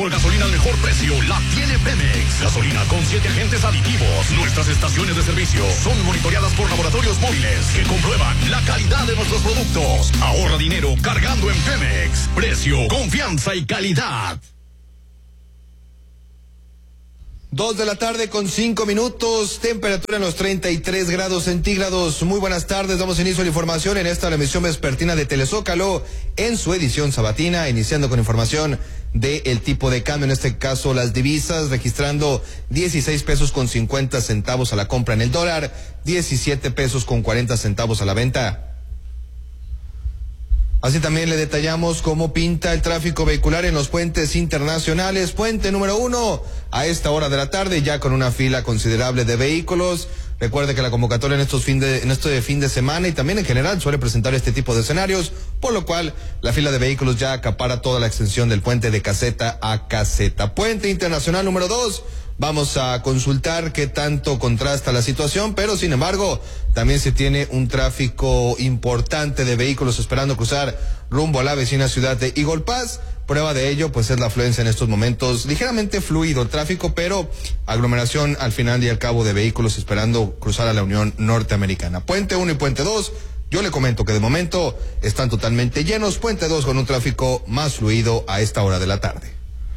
por gasolina al mejor precio la tiene Pemex. Gasolina con 7 agentes aditivos. Nuestras estaciones de servicio son monitoreadas por laboratorios móviles que comprueban la calidad de nuestros productos. Ahorra dinero cargando en Pemex. Precio, confianza y calidad. 2 de la tarde con 5 minutos, temperatura en los 33 grados centígrados. Muy buenas tardes, damos inicio a la información en esta la emisión vespertina de Telezócalo en su edición sabatina, iniciando con información del tipo de cambio, en este caso las divisas, registrando 16 pesos con 50 centavos a la compra en el dólar, 17 pesos con 40 centavos a la venta. Así también le detallamos cómo pinta el tráfico vehicular en los puentes internacionales. Puente número 1, a esta hora de la tarde, ya con una fila considerable de vehículos. Recuerde que la convocatoria en este fin de semana y también en general suele presentar este tipo de escenarios, por lo cual la fila de vehículos ya acapara toda la extensión del puente de caseta a caseta. Puente internacional número 2. Vamos a consultar qué tanto contrasta la situación, pero sin embargo, también se tiene un tráfico importante de vehículos esperando cruzar rumbo a la vecina ciudad de Eagle Pass. Prueba de ello, pues es la afluencia en estos momentos. Ligeramente fluido el tráfico, pero aglomeración al final y al cabo de vehículos esperando cruzar a la Unión Norteamericana. Puente 1 y Puente 2. Yo le comento que de momento están totalmente llenos. Puente 2 con un tráfico más fluido a esta hora de la tarde.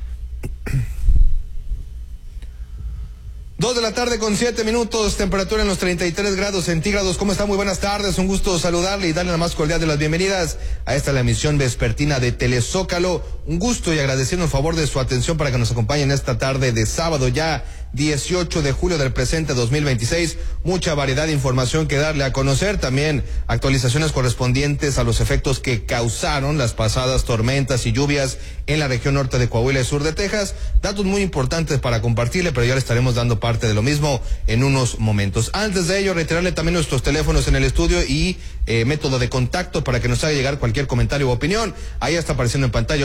2 de la tarde con 7 minutos, temperatura en los 33 grados centígrados. ¿Cómo está? Muy buenas tardes, un gusto saludarle y darle la más cordial de las bienvenidas a esta la emisión vespertina de Telezócalo. Un gusto y agradeciendo el favor de su atención para que nos acompañen esta tarde de sábado ya 18 de julio del presente 2026. Mucha variedad de información que darle a conocer, también actualizaciones correspondientes a los efectos que causaron las pasadas tormentas y lluvias en la región norte de Coahuila y sur de Texas. Datos muy importantes para compartirle, pero ya le estaremos dando parte de lo mismo en unos momentos. Antes de ello, reiterarle también nuestros teléfonos en el estudio y método de contacto para que nos haga llegar cualquier comentario u opinión. Ahí está apareciendo en pantalla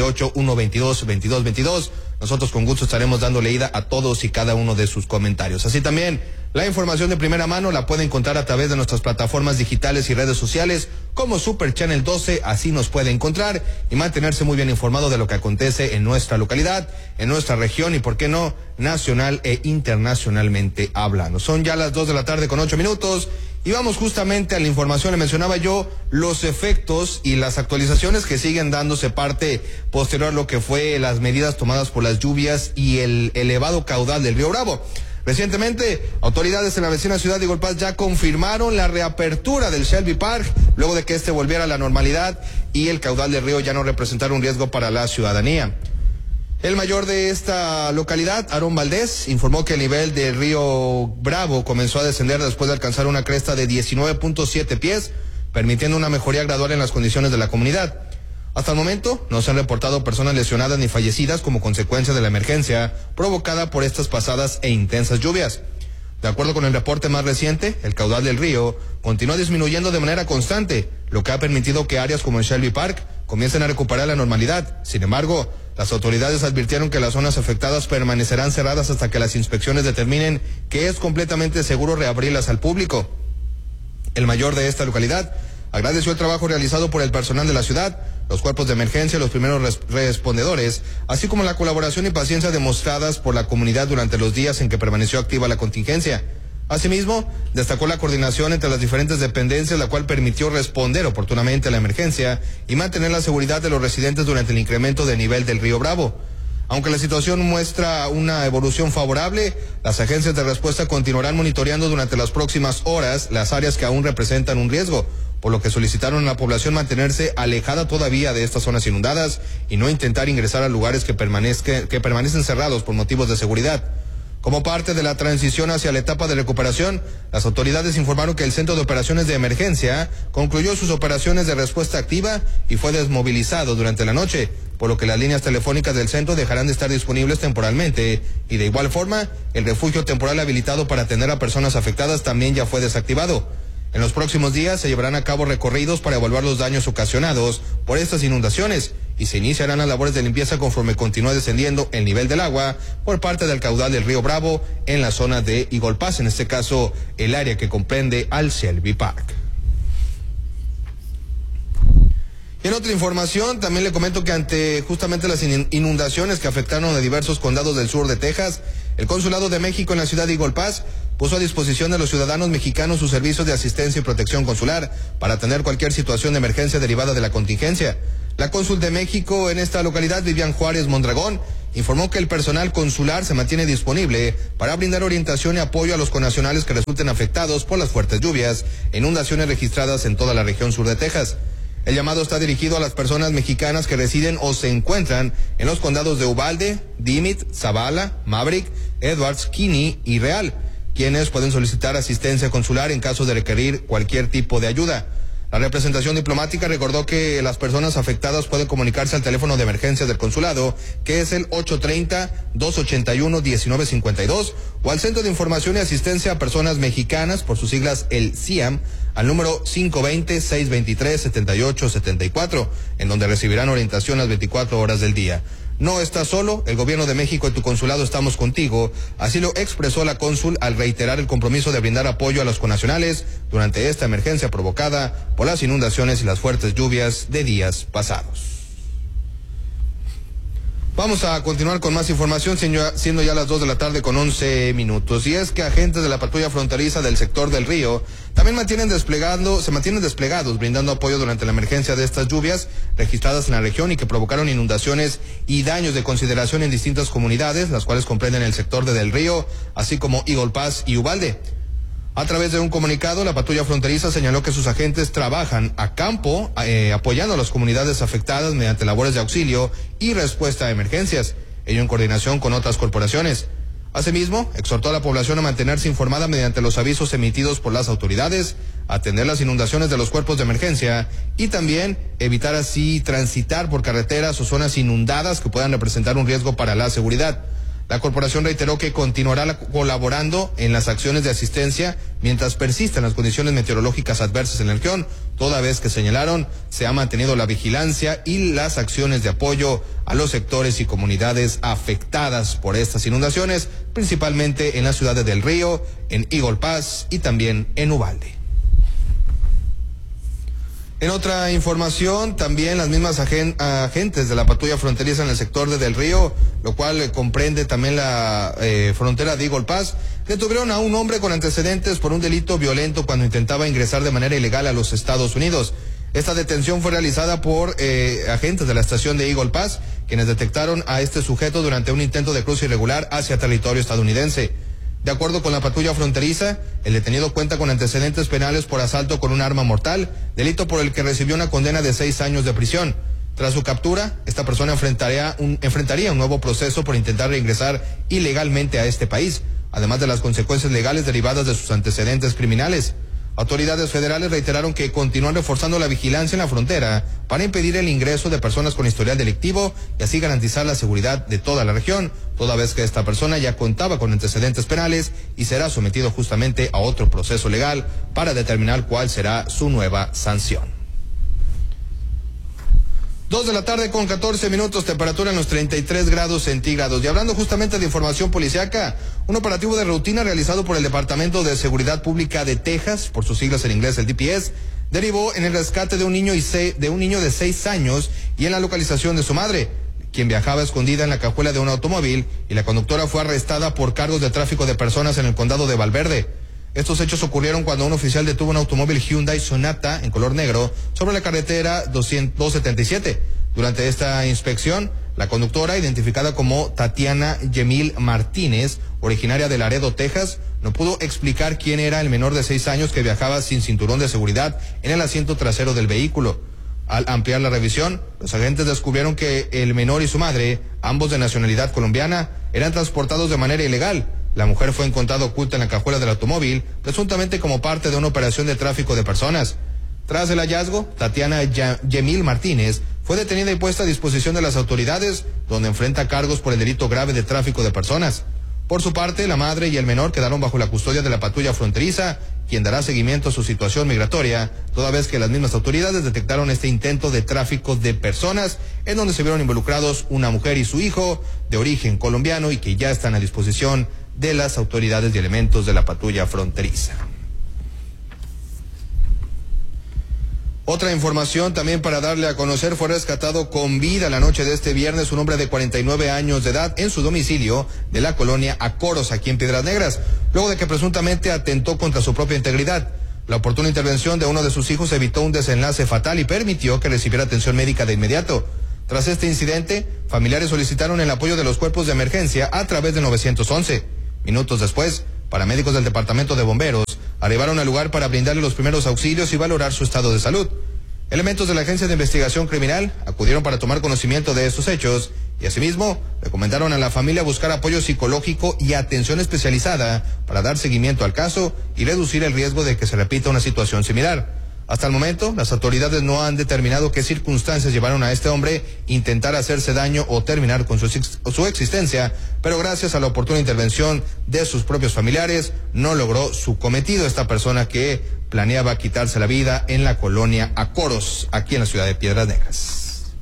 878-122-2222. Nosotros con gusto estaremos dando leída a todos y cada uno de sus comentarios. Así también, la información de primera mano la puede encontrar a través de nuestras plataformas digitales y redes sociales como Super Channel 12, así nos puede encontrar y mantenerse muy bien informado de lo que acontece en nuestra localidad, en nuestra región y, por qué no, nacional e internacionalmente hablando. Son ya las 2 de la tarde con 8 minutos y vamos justamente a la información. Le mencionaba yo los efectos y las actualizaciones que siguen dándose parte posterior a lo que fue las medidas tomadas por las lluvias y el elevado caudal del río Bravo. Recientemente, autoridades en la vecina ciudad de Eagle Pass ya confirmaron la reapertura del Shelby Park, luego de que este volviera a la normalidad y el caudal del río ya no representara un riesgo para la ciudadanía. El mayor de esta localidad, Aarón Valdés, informó que el nivel del río Bravo comenzó a descender después de alcanzar una cresta de 19.7 pies, permitiendo una mejoría gradual en las condiciones de la comunidad. Hasta el momento no se han reportado personas lesionadas ni fallecidas como consecuencia de la emergencia provocada por estas pasadas e intensas lluvias. De acuerdo con el reporte más reciente, el caudal del río continúa disminuyendo de manera constante, lo que ha permitido que áreas como el Shelby Park comiencen a recuperar la normalidad. Sin embargo, las autoridades advirtieron que las zonas afectadas permanecerán cerradas hasta que las inspecciones determinen que es completamente seguro reabrirlas al público. El mayor de esta localidad agradeció el trabajo realizado por el personal de la ciudad, los cuerpos de emergencia, los primeros respondedores, así como la colaboración y paciencia demostradas por la comunidad durante los días en que permaneció activa la contingencia. Asimismo, destacó la coordinación entre las diferentes dependencias, la cual permitió responder oportunamente a la emergencia y mantener la seguridad de los residentes durante el incremento de nivel del río Bravo. Aunque la situación muestra una evolución favorable, las agencias de respuesta continuarán monitoreando durante las próximas horas las áreas que aún representan un riesgo, por lo que solicitaron a la población mantenerse alejada todavía de estas zonas inundadas y no intentar ingresar a lugares que permanecen cerrados por motivos de seguridad. Como parte de la transición hacia la etapa de recuperación, las autoridades informaron que el Centro de Operaciones de Emergencia concluyó sus operaciones de respuesta activa y fue desmovilizado durante la noche, por lo que las líneas telefónicas del centro dejarán de estar disponibles temporalmente y de igual forma, el refugio temporal habilitado para atender a personas afectadas también ya fue desactivado. En los próximos días se llevarán a cabo recorridos para evaluar los daños ocasionados por estas inundaciones y se iniciarán las labores de limpieza conforme continúa descendiendo el nivel del agua por parte del caudal del río Bravo en la zona de Eagle Pass, en este caso el área que comprende al Shelby Park. Y en otra información, también le comento que ante justamente las inundaciones que afectaron a diversos condados del sur de Texas, el Consulado de México en la ciudad de Eagle Pass puso a disposición de los ciudadanos mexicanos sus servicios de asistencia y protección consular para atender cualquier situación de emergencia derivada de la contingencia. La cónsul de México en esta localidad, Vivian Juárez Mondragón, informó que el personal consular se mantiene disponible para brindar orientación y apoyo a los connacionales que resulten afectados por las fuertes lluvias e inundaciones registradas en toda la región sur de Texas. El llamado está dirigido a las personas mexicanas que residen o se encuentran en los condados de Uvalde, Dimmitt, Zavala, Maverick, Edwards, Kinney y Real, quienes pueden solicitar asistencia consular en caso de requerir cualquier tipo de ayuda. La representación diplomática recordó que las personas afectadas pueden comunicarse al teléfono de emergencia del consulado, que es el 830-281-1952, o al Centro de Información y Asistencia a Personas Mexicanas, por sus siglas el CIAM, al número 520-623-7874, en donde recibirán orientación las 24 horas del día. No estás solo, el gobierno de México y tu consulado estamos contigo, así lo expresó la cónsul al reiterar el compromiso de brindar apoyo a los connacionales durante esta emergencia provocada por las inundaciones y las fuertes lluvias de días pasados. Vamos a continuar con más información, siendo ya las 2 de la tarde con 11 minutos. Y es que agentes de la patrulla fronteriza del sector del Río también se mantienen desplegados, brindando apoyo durante la emergencia de estas lluvias registradas en la región y que provocaron inundaciones y daños de consideración en distintas comunidades, las cuales comprenden el sector de Del Río, así como Eagle Pass y Uvalde. A través de un comunicado, la patrulla fronteriza señaló que sus agentes trabajan a campo apoyando a las comunidades afectadas mediante labores de auxilio y respuesta a emergencias, ello en coordinación con otras corporaciones. Asimismo, exhortó a la población a mantenerse informada mediante los avisos emitidos por las autoridades, atender las inundaciones de los cuerpos de emergencia y también evitar así transitar por carreteras o zonas inundadas que puedan representar un riesgo para la seguridad. La corporación reiteró que continuará colaborando en las acciones de asistencia mientras persistan las condiciones meteorológicas adversas en la región, toda vez que señalaron se ha mantenido la vigilancia y las acciones de apoyo a los sectores y comunidades afectadas por estas inundaciones, principalmente en la ciudad de Del Río, en Eagle Pass y también en Uvalde. En otra información, también las mismas agentes de la patrulla fronteriza en el sector de Del Río, lo cual comprende también la frontera de Eagle Pass, detuvieron a un hombre con antecedentes por un delito violento cuando intentaba ingresar de manera ilegal a los Estados Unidos. Esta detención fue realizada por agentes de la estación de Eagle Pass, quienes detectaron a este sujeto durante un intento de cruce irregular hacia territorio estadounidense. De acuerdo con la patrulla fronteriza, el detenido cuenta con antecedentes penales por asalto con un arma mortal, delito por el que recibió una condena de 6 años de prisión. Tras su captura, esta persona enfrentaría un nuevo proceso por intentar reingresar ilegalmente a este país, además de las consecuencias legales derivadas de sus antecedentes criminales. Autoridades federales reiteraron que continúan reforzando la vigilancia en la frontera para impedir el ingreso de personas con historial delictivo y así garantizar la seguridad de toda la región, toda vez que esta persona ya contaba con antecedentes penales y será sometido justamente a otro proceso legal para determinar cuál será su nueva sanción. 2 de la tarde con 14 minutos, temperatura en los 33 grados centígrados. Y hablando justamente de información policiaca, un operativo de rutina realizado por el Departamento de Seguridad Pública de Texas, por sus siglas en inglés el DPS, derivó en el rescate de un niño de 6 años y en la localización de su madre, quien viajaba escondida en la cajuela de un automóvil, y la conductora fue arrestada por cargos de tráfico de personas en el condado de Valverde. Estos hechos ocurrieron cuando un oficial detuvo un automóvil Hyundai Sonata en color negro sobre la carretera 277. Durante esta inspección, la conductora, identificada como Tatiana Yemil Martínez, originaria de Laredo, Texas, no pudo explicar quién era el menor de 6 años que viajaba sin cinturón de seguridad en el asiento trasero del vehículo. Al ampliar la revisión, los agentes descubrieron que el menor y su madre, ambos de nacionalidad colombiana, eran transportados de manera ilegal. La mujer fue encontrada oculta en la cajuela del automóvil, presuntamente como parte de una operación de tráfico de personas. Tras el hallazgo, Tatiana Yemil Martínez fue detenida y puesta a disposición de las autoridades, donde enfrenta cargos por el delito grave de tráfico de personas. Por su parte, la madre y el menor quedaron bajo la custodia de la patrulla fronteriza, quien dará seguimiento a su situación migratoria, toda vez que las mismas autoridades detectaron este intento de tráfico de personas, en donde se vieron involucrados una mujer y su hijo, de origen colombiano, y que ya están a disposición de las autoridades y elementos de la patrulla fronteriza. Otra información también para darle a conocer: fue rescatado con vida la noche de este viernes un hombre de 49 años de edad en su domicilio de la colonia Acoros, aquí en Piedras Negras, luego de que presuntamente atentó contra su propia integridad. La oportuna intervención de uno de sus hijos evitó un desenlace fatal y permitió que recibiera atención médica de inmediato. Tras este incidente, familiares solicitaron el apoyo de los cuerpos de emergencia a través de 911. Minutos después, paramédicos del departamento de bomberos arribaron al lugar para brindarle los primeros auxilios y valorar su estado de salud. Elementos de la Agencia de Investigación Criminal acudieron para tomar conocimiento de estos hechos y asimismo recomendaron a la familia buscar apoyo psicológico y atención especializada para dar seguimiento al caso y reducir el riesgo de que se repita una situación similar. Hasta el momento, las autoridades no han determinado qué circunstancias llevaron a este hombre a intentar hacerse daño o terminar con su existencia, pero gracias a la oportuna intervención de sus propios familiares, no logró su cometido esta persona que planeaba quitarse la vida en la colonia Acoros, aquí en la ciudad de Piedras Negras.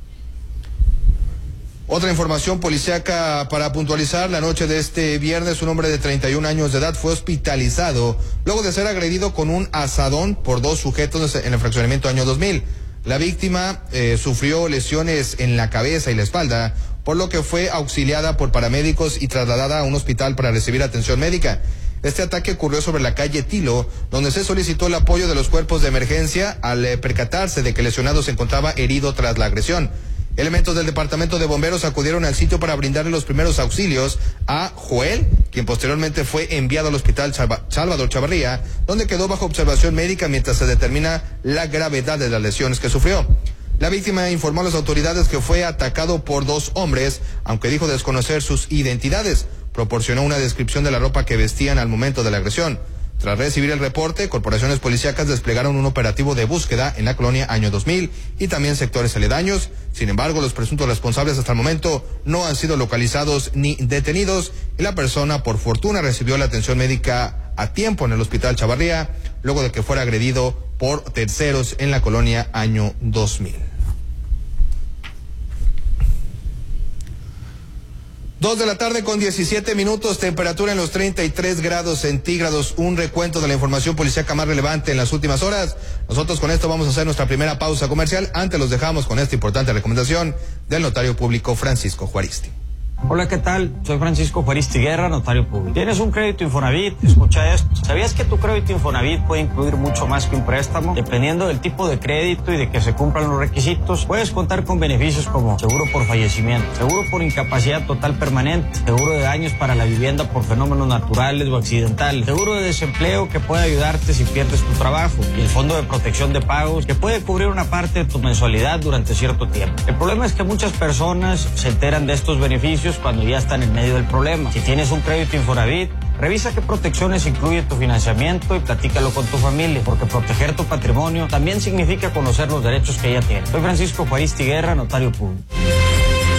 Otra información policíaca para puntualizar: la noche de este viernes un hombre de 31 años de edad fue hospitalizado luego de ser agredido con un azadón por dos sujetos en el fraccionamiento Año 2000. La víctima sufrió lesiones en la cabeza y la espalda, por lo que fue auxiliada por paramédicos y trasladada a un hospital para recibir atención médica. Este ataque ocurrió sobre la calle Tilo, donde se solicitó el apoyo de los cuerpos de emergencia al percatarse de que el lesionado se encontraba herido tras la agresión. Elementos del departamento de bomberos acudieron al sitio para brindarle los primeros auxilios a Joel, quien posteriormente fue enviado al hospital Salvador Chavarría, donde quedó bajo observación médica mientras se determina la gravedad de las lesiones que sufrió. La víctima informó a las autoridades que fue atacado por dos hombres, aunque dijo desconocer sus identidades. Proporcionó una descripción de la ropa que vestían al momento de la agresión. Tras recibir el reporte, corporaciones policíacas desplegaron un operativo de búsqueda en la colonia Año 2000 y también sectores aledaños. Sin embargo, los presuntos responsables hasta el momento no han sido localizados ni detenidos y la persona, por fortuna, recibió la atención médica a tiempo en el hospital Chavarría, luego de que fuera agredido por terceros en la colonia Año 2000. 2 de la tarde con 17 minutos, temperatura en los 33 grados centígrados, un recuento de la información policíaca más relevante en las últimas horas. Nosotros con esto vamos a hacer nuestra primera pausa comercial. Antes los dejamos con esta importante recomendación del notario público Francisco Juaristi. Hola, ¿qué tal? Soy Francisco Juaristi Guerra, notario público. ¿Tienes un crédito Infonavit? Escucha esto. ¿Sabías que tu crédito Infonavit puede incluir mucho más que un préstamo? Dependiendo del tipo de crédito y de que se cumplan los requisitos, puedes contar con beneficios como seguro por fallecimiento, seguro por incapacidad total permanente, seguro de daños para la vivienda por fenómenos naturales o accidentales, seguro de desempleo que puede ayudarte si pierdes tu trabajo y el fondo de protección de pagos que puede cubrir una parte de tu mensualidad durante cierto tiempo. El problema es que muchas personas se enteran de estos beneficios cuando ya están en medio del problema. Si tienes un crédito Infonavit, revisa qué protecciones incluye tu financiamiento y platícalo con tu familia, porque proteger tu patrimonio también significa conocer los derechos que ella tiene. Soy Francisco Juaristi Guerra, notario público.